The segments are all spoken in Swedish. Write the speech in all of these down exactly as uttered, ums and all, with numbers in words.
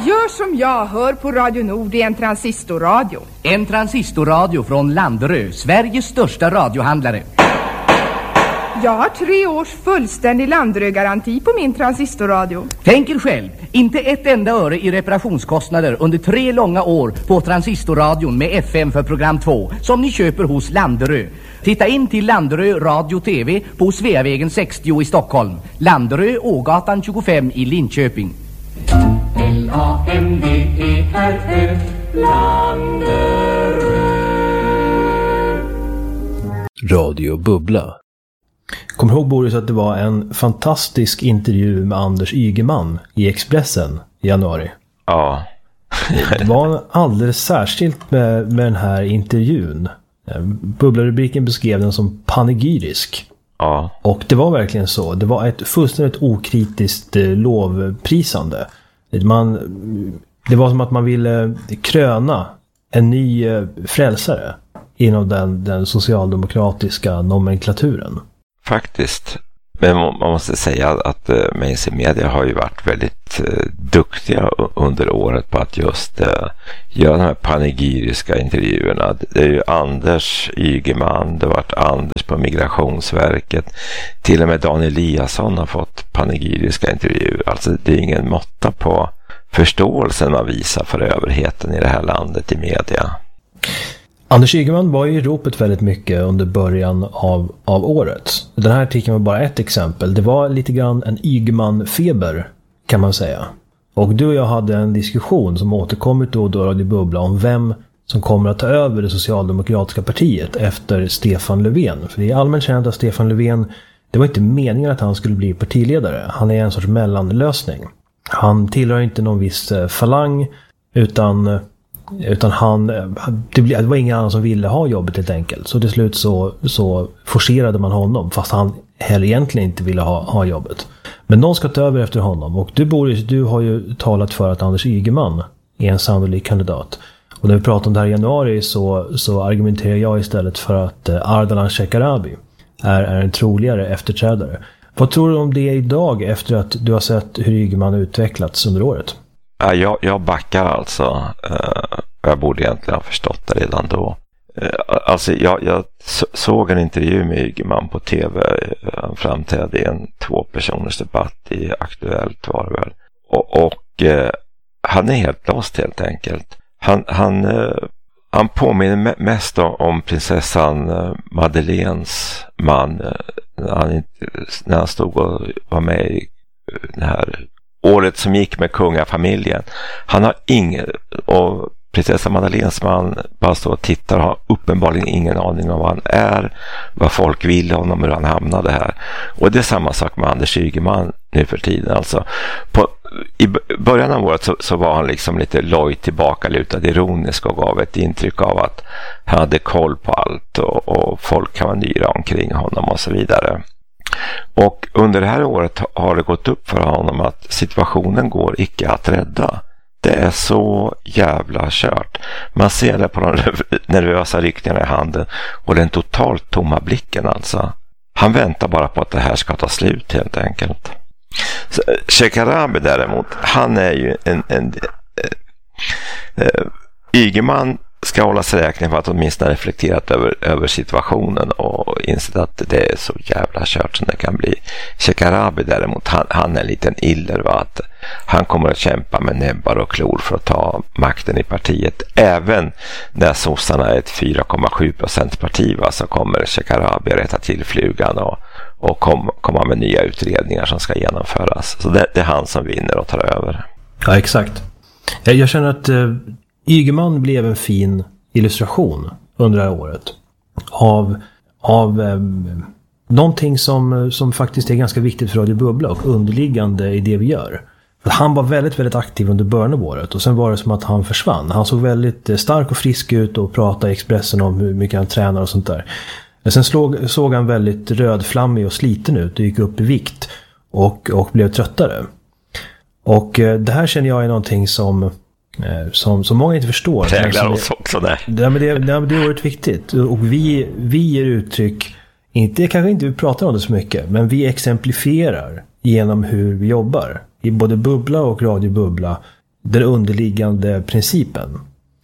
Gör som jag, hör på Radio Nord i en transistorradio. En transistorradio från Landerö, Sveriges största radiohandlare. Jag har tre års fullständig Landerö-garanti på min transistorradio. Tänk er själv, inte ett enda öre i reparationskostnader under tre långa år på transistorradion med F M för program två som ni köper hos Landerö. Titta in till Landerö Radio T V på Sveavägen sextio i Stockholm. Landerö, Ågatan tjugofem i Linköping. L A N D E R Ö Landerö. Radio Bubbla. Kom ihåg, Boris, att det var en fantastisk intervju med Anders Ygeman i Expressen i januari. Ja. Det var alldeles särskilt med, med den här intervjun. Bubblarubriken beskrev den som panegyrisk. Ja. Och det var verkligen så. Det var ett fullständigt okritiskt lovprisande. Man, det var som att man ville kröna en ny frälsare inom den, den socialdemokratiska nomenklaturen. Faktiskt. Men man måste säga att uh, mainstream media har ju varit väldigt uh, duktiga under året på att just uh, göra de här panegyriska intervjuerna. Det är ju Anders Ygeman, det har varit Anders på Migrationsverket. Till och med Dan Eliasson har fått panegyriska intervjuer. Alltså det är ingen måtta på förståelsen man visar för överheten i det här landet i media. Anders Ygeman var ju i ropet väldigt mycket under början av, av året. Den här artikeln var bara ett exempel. Det var lite grann en Ygeman-feber, kan man säga. Och du och jag hade en diskussion som återkommit då och då Radio Bubbla om vem som kommer att ta över det socialdemokratiska partiet efter Stefan Löfven. För det är allmänt känt att Stefan Löfven, det var inte meningen att han skulle bli partiledare. Han är en sorts mellanlösning. Han tillhör inte någon viss falang, utan... Utan han, det var ingen annan som ville ha jobbet helt enkelt. Så till slut så, så forcerade man honom, fast han heller egentligen inte ville ha, ha jobbet. Men någon ska ta över efter honom. Och du, Boris, du har ju talat för att Anders Ygeman är en sannolik kandidat. Och när vi pratade om det här i januari så, så argumenterar jag istället för att Ardalan Shekarabi är, är en troligare efterträdare. Vad tror du om det idag efter att du har sett hur Ygeman utvecklats under året? Ja, jag, jag backar alltså. Uh, jag borde egentligen ha förstått det redan då. Uh, alltså jag, jag såg en intervju med Ygeman på tv. Han framträdde i en tvåpersoners debatt i Aktuellt var det väl. Och, och uh, han är helt lost helt enkelt. Han, han, uh, han påminner mest om, om prinsessan uh, Madeleines man. Uh, när, han, när han stod och var med i uh, den här... året som gick med kungafamiljen. Han har ingen, och prinsessa Madeleines man bara står och tittar och har uppenbarligen ingen aning om vad han är, vad folk vill honom, hur han hamnade här. Och det är samma sak med Anders Ygeman nu för tiden. Alltså, på, i början av året så, så var han liksom lite loj tillbaka, lutad ironisk och gav ett intryck av att han hade koll på allt och, och folk kan vara nyra omkring honom och så vidare. Och under det här året har det gått upp för honom att situationen går icke att rädda. Det är så jävla kört. Man ser det på de nervösa ryckningarna i handen och den totalt tomma blicken alltså. Han väntar bara på att det här ska ta slut helt enkelt. Shekarabi däremot, han är ju en... en äh, äh, Ygeman ska hålla sig räkning för att åtminstone reflekterat över, över situationen och insett att det är så jävla kört som det kan bli. Shekarabi däremot, han, han är en liten iller, va? Att han kommer att kämpa med näbbar och klor för att ta makten i partiet. Även när sossarna är ett fyra komma sju procent parti, va, så kommer Shekarabi att rätta till flugan och, och kom, komma med nya utredningar som ska genomföras. Så det, det är han som vinner och tar över. Ja, exakt. Jag, jag känner att eh... Ygeman blev en fin illustration under det här året av, av eh, någonting som, som faktiskt är ganska viktigt för Radio Bubbla och underliggande i det vi gör. För han var väldigt, väldigt aktiv under början av året och sen var det som att han försvann. Han såg väldigt stark och frisk ut och pratade i Expressen om hur mycket han tränar och sånt där. Men sen slog, såg han väldigt rödflammig och sliten ut och gick upp i vikt och, och blev tröttare. Och eh, det här känner jag är någonting som... Som, som många inte förstår. Präglar oss också där. Det, men det, det, det är oerhört viktigt. Och vi, vi ger uttryck, inte, kanske inte vi pratar om det så mycket, men vi exemplifierar genom hur vi jobbar. I både Bubbla och Radio Bubbla den underliggande principen.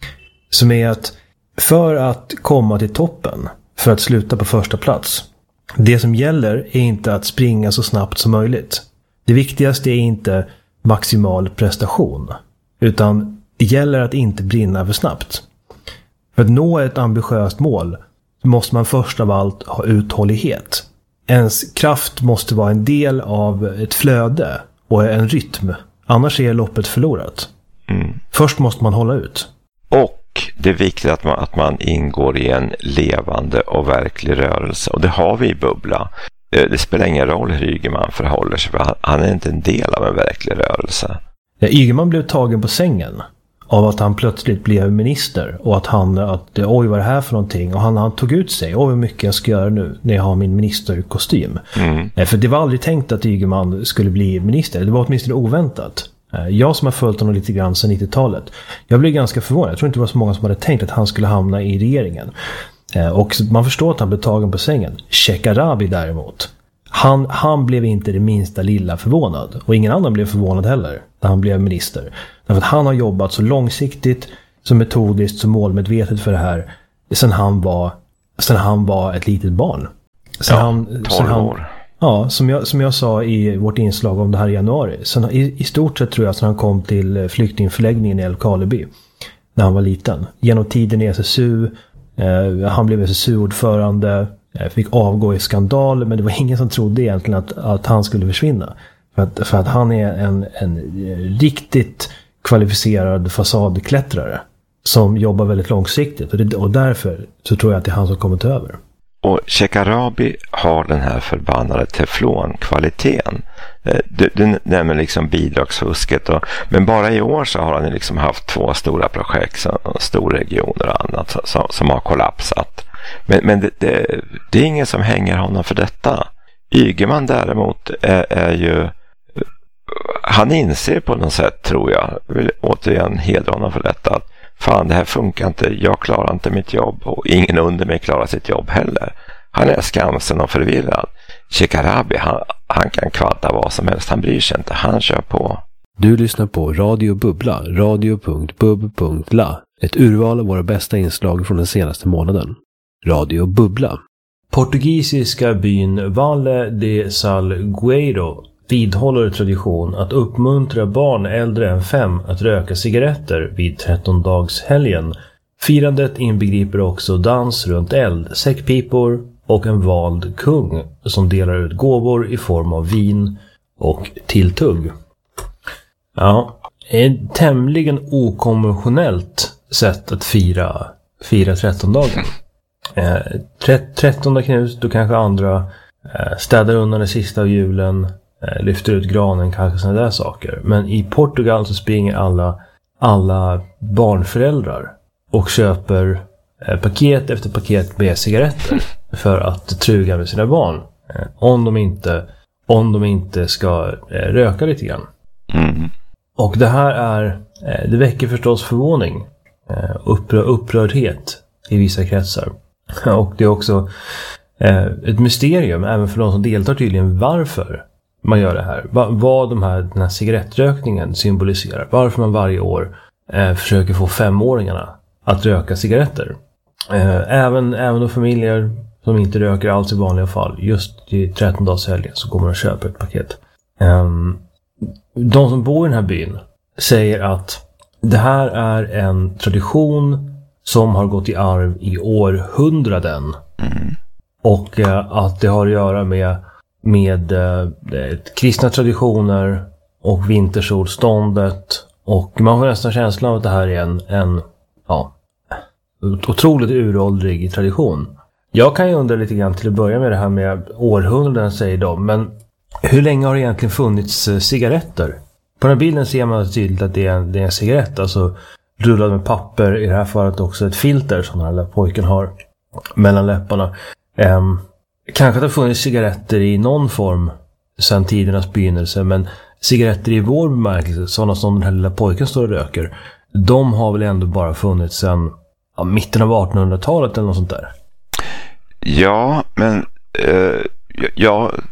Som är att för att komma till toppen, för att sluta på första plats, det som gäller är inte att springa så snabbt som möjligt. Det viktigaste är inte maximal prestation, utan det gäller att inte brinna för snabbt. För att nå ett ambitiöst mål måste man först av allt ha uthållighet. Ens kraft måste vara en del av ett flöde och en rytm. Annars är loppet förlorat. Mm. Först måste man hålla ut. Och det är viktigt att man, att man ingår i en levande och verklig rörelse. Och det har vi i Bubbla. Det spelar ingen roll hur Ygeman förhåller sig. För han är inte en del av en verklig rörelse. Ja, Ygeman blev tagen på sängen av att han plötsligt blev minister. Och att han, att oj vad är det här för någonting? Och han, han tog ut sig, oj vad mycket jag ska göra nu när jag har min ministerkostym. Mm. För det var aldrig tänkt att Ygeman skulle bli minister. Det var åtminstone oväntat. Jag som har följt honom lite grann sedan nittiotalet. Jag blev ganska förvånad. Jag tror inte det var så många som hade tänkt att han skulle hamna i regeringen. Och man förstår att han blev tagen på sängen. Shekarabi däremot. Han, han blev inte det minsta lilla förvånad. Och ingen annan blev förvånad heller när han blev minister. Därför att han har jobbat så långsiktigt, så metodiskt, så målmedvetet för det här. Sen han var, sen han var ett litet barn. Sen ja, han, tolv han, år. Ja, som jag, som jag sa i vårt inslag om det här i januari. Sen, i, I stort sett tror jag att han kom till flyktingförläggningen i Älvkarleby när han var liten. Genom tiden i S S U. Eh, han blev S S U-ordförande. Eh, fick avgå i skandal. Men det var ingen som trodde egentligen att, att han skulle försvinna. För att, för att han är en, en riktigt kvalificerad fasadklättrare. Som jobbar väldigt långsiktigt. Och, det, och därför så tror jag att det är han som kommer ta över. Och Shekarabi har den här förbannade teflonkvaliteten. Du, du nämner liksom bidragsfusket. Och, men bara i år så har han liksom haft två stora projekt, storregioner och annat som, som har kollapsat. Men, men det, det, det är ingen som hänger honom för detta. Ygeman däremot är, är ju... Han inser på något sätt, tror jag, vill återigen hedra honom för detta, att fan, det här funkar inte, jag klarar inte mitt jobb och ingen under mig klarar sitt jobb heller. Han är skamsen och förvirrad. Shekarabi, han, han kan kvalta vad som helst, han bryr sig inte, han kör på. Du lyssnar på Radio Bubbla, radio punkt bub punkt la. Ett urval av våra bästa inslag från den senaste månaden. Radio Bubbla. Portugisiska byn Valle de Salgueiro vidhåller tradition att uppmuntra barn äldre än fem att röka cigaretter vid trettondagshelgen. Firandet inbegriper också dans runt eld, säckpipor och en vald kung som delar ut gåvor i form av vin och tilltugg. Ja, ett tämligen okonventionellt sätt att fira, fira trettondagen. Eh, trettonde knut, då kanske andra eh, städar undan det sista av julen, eh, lyfter ut granen, kanske sådana där saker. Men i Portugal så springer alla, alla barnföräldrar och köper eh, paket efter paket med cigaretter för att truga med sina barn. Eh, om de inte, om de inte ska eh, röka lite grann. Mm. Och det här är, eh, det väcker förstås förvåning, eh, upprör, upprördhet i vissa kretsar. Och det är också eh, ett mysterium även för de som deltar tydligen varför man gör det här. Va, vad de här, den här cigarettrökningen symboliserar. Varför man varje år eh, försöker få femåringarna att röka cigaretter. Eh, även, även de familjer som inte röker alls i vanliga fall. Just i trettondagshelgen så kommer de att köpa ett paket. Eh, de som bor i den här byn säger att det här är en tradition som har gått i arv i århundraden. Mm. Och eh, att det har att göra med, med eh, kristna traditioner och vintersolståndet. Och man får nästan känslan av att det här är en, en ja, otroligt uråldrig tradition. Jag kan ju undra lite grann till att börja med det här med århundraden, säger de. Men hur länge har det egentligen funnits eh, cigaretter? På den här bilden ser man tydligt att det är en, det är en cigarett. Alltså rullad med papper, i det här fallet också ett filter som den här pojken har mellan läpparna. Um, kanske att det har funnits cigaretter i någon form sedan tidernas begynnelse, men cigaretter i vår bemärkelse, sådana som den här lilla pojken står och röker, de har väl ändå bara funnits sedan ja, mitten av artonhundratalet eller något sånt där. Ja, men eh, jag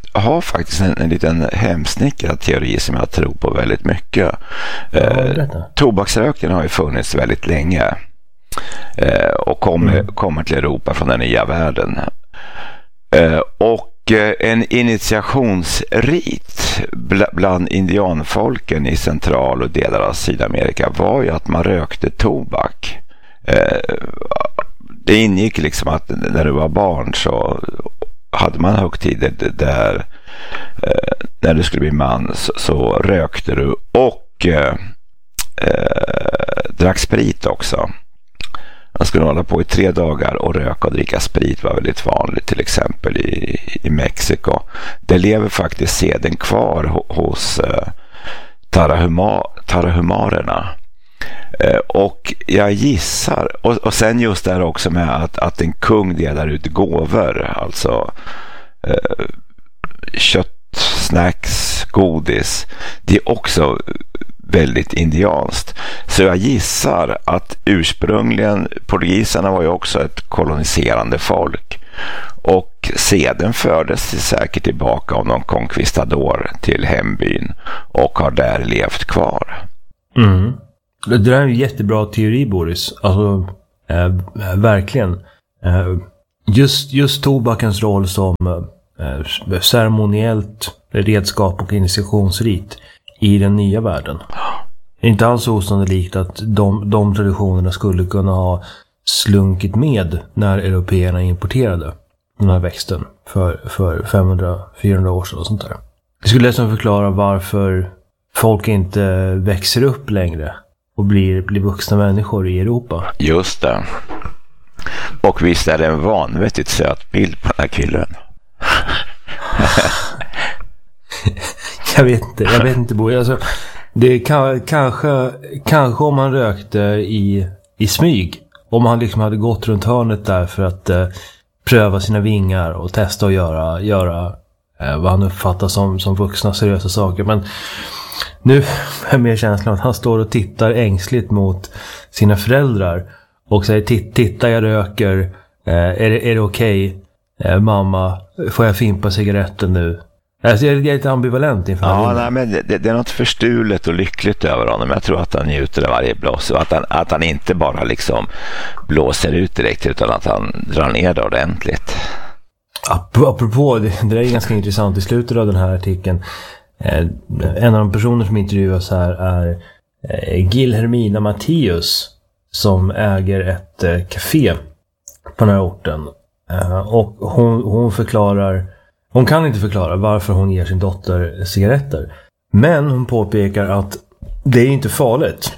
har faktiskt en, en liten hemsnickrad teori som jag tror på väldigt mycket. Eh, tobaksröken har ju funnits väldigt länge eh, och kommer mm. kommer till Europa från den nya världen. Eh, och eh, en initiationsrit bl- bland indianfolken i central- och delar av Sydamerika var ju att man rökte tobak. Eh, det ingick liksom att när du var barn så hade man högtider där eh, när du skulle bli man så, så rökte du och eh, eh, drack sprit också. Man skulle hålla på i tre dagar och röka och dricka sprit var väldigt vanligt, till exempel i, i Mexiko. Det lever faktiskt seden kvar hos eh, tarahuma, tarahumarerna. Eh, och jag gissar, och, och sen just det här också med att, att en kung delar ut gåvor, alltså eh, kött, snacks, godis, det är också väldigt indianskt. Så jag gissar att ursprungligen portugiserna var ju också ett koloniserande folk och seden fördes säkert tillbaka av någon conquistador till hembyn och har där levt kvar. Mm. Det där är en jättebra teori, Boris. Alltså, eh, verkligen. Eh, just, just tobakens roll som eh, ceremoniellt redskap och initiationsrit i den nya världen. Det är inte alls osannolikt att de, de traditionerna skulle kunna ha slunkit med när européerna importerade den här växten för, för femhundra till fyrahundra år sedan och sånt där. Det skulle nästan förklara varför folk inte växer upp längre och blir, blir vuxna människor i Europa. Just det. Och visst är det en vanvettigt söt bild på den här killen. jag vet inte, jag vet inte Bo. Alltså, det kan, kanske, kanske om man rökte i, i smyg. Om man liksom hade gått runt hörnet där för att eh, pröva sina vingar och testa att göra, göra eh, vad han uppfattar som, som vuxna seriösa saker. Men nu är mer känslan att han står och tittar ängsligt mot sina föräldrar och säger, titta jag röker, eh, är det, är det okej? Okay? Eh, mamma, får jag fimpa cigaretten nu? Alltså, jag är lite ambivalent inför ja, nej, men det, det är något förstulet och lyckligt över honom. Jag tror att han njuter av varje blås och att han, att han inte bara liksom blåser ut direkt utan att han drar ner det ordentligt. Apropå, det, det är ganska intressant i slutet av den här artikeln. Eh, en av de personer som intervjuas här är eh, Guilhermina Mattius som äger ett eh, café på den här orten. Eh, och hon, hon förklarar Hon kan inte förklara varför hon ger sin dotter cigaretter. Men hon påpekar att det är inte farligt.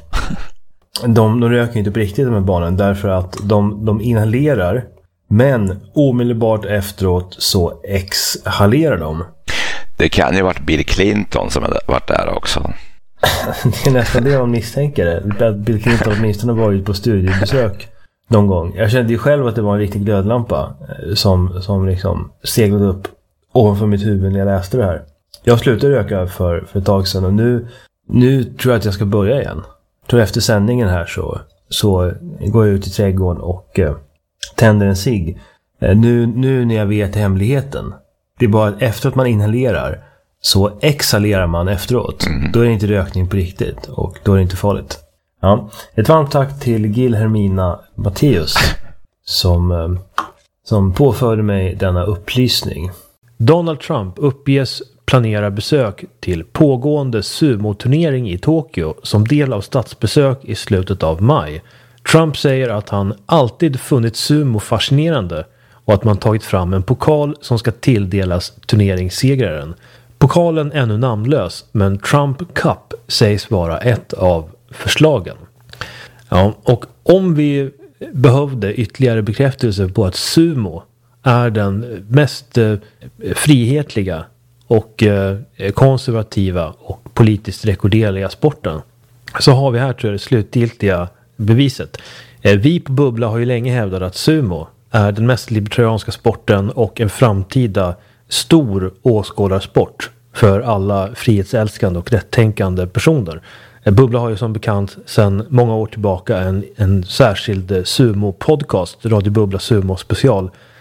De, de röker inte på riktigt de här barnen därför att de, de inhalerar. Men omedelbart efteråt så exhalerar de. Det kan ju ha varit Bill Clinton som har varit där också. Det är nästan det man misstänker. Bill Clinton åtminstone har varit på studiebesök någon gång. Jag kände ju själv att det var en riktig glödlampa som, som liksom seglade upp ovanför mitt huvud när jag läste det här. Jag slutade röka för, för ett tag sedan och nu, nu tror jag att jag ska börja igen. Jag tror efter sändningen här så, så går jag ut i trädgården och eh, tänder en cigg. Eh, nu, nu när jag vet hemligheten. Det är bara att efter att man inhalerar så exhalerar man efteråt. Mm. Då är det inte rökning på riktigt och då är det inte farligt. Ja. Ett varmt tack till Guilhermina Mattius som, eh, som påförde mig denna upplysning. Donald Trump uppges planera besök till pågående sumoturnering i Tokyo som del av statsbesök i slutet av maj. Trump säger att han alltid funnit sumo fascinerande och att man tagit fram en pokal som ska tilldelas turneringssegraren. Pokalen är ännu namnlös, men Trump Cup sägs vara ett av förslagen. Ja, och om vi behövde ytterligare bekräftelse på att sumo är den mest eh, frihetliga och eh, konservativa och politiskt rekorderliga sporten, så har vi här tror jag det slutgiltiga beviset. Eh, vi på Bubbla har ju länge hävdat att sumo är den mest libertarianska sporten och en framtida stor åskådarsport för alla frihetsälskande och rättänkande personer. Eh, Bubbla har ju som bekant sedan många år tillbaka en, en särskild sumo-podcast, Radio Bubbla Sumo special,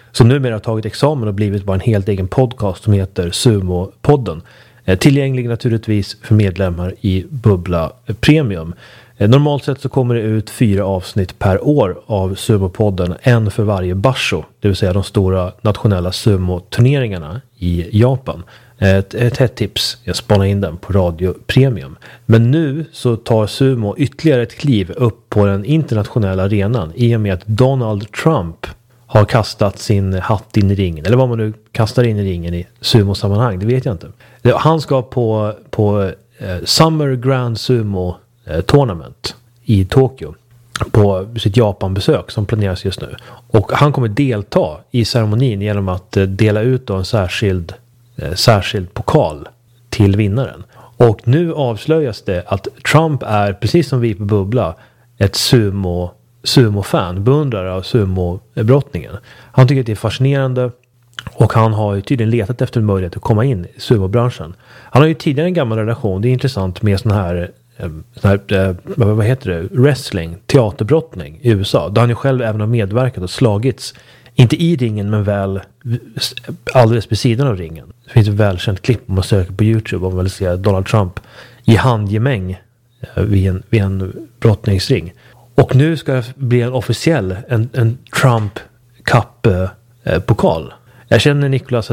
som numera har tagit examen och blivit bara en helt egen podcast som heter Sumo-podden. Tillgänglig naturligtvis för medlemmar i Bubbla Premium. Normalt sett så kommer det ut fyra avsnitt per år av Sumo-podden, en för varje basho, det vill säga de stora nationella sumo-turneringarna i Japan. Ett, ett hett tips, jag spanar in den på Radio Premium. Men nu så tar Sumo ytterligare ett kliv upp på den internationella arenan i och med att Donald Trump har kastat sin hatt in i ringen. Eller vad man nu kastar in i ringen i sumo-sammanhang, det vet jag inte. Han ska på, på eh, Summer Grand Sumo eh, Tournament i Tokyo på sitt Japan-besök som planeras just nu. Och han kommer delta i ceremonin genom att eh, dela ut då en särskild, eh, särskild pokal till vinnaren. Och nu avslöjas det att Trump är, precis som vi på Bubbla, ett sumo sumo-fan, beundrare av sumo-brottningen. Han tycker att det är fascinerande och han har ju tydligen letat efter en möjlighet att komma in i sumo-branschen. Han har ju tidigare en gammal relation, det är intressant med sån här, sån här vad heter det, wrestling, teaterbrottning i U S A. Där han ju själv även har medverkat och slagits, inte i ringen men väl alldeles vid sidan av ringen. Det finns ett välkänt klipp om man söker på YouTube om man vill se Donald Trump i handgemäng vid en, vid en brottningsring. Och nu ska det bli en officiell, en, en Trump Cup-pokal. Jag känner Nicholas